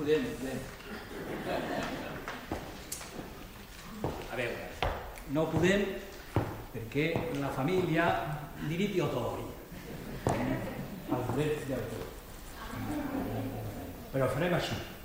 podem. A veure, no podem perquè la família diritti autori els drets d'autor. Però farem així.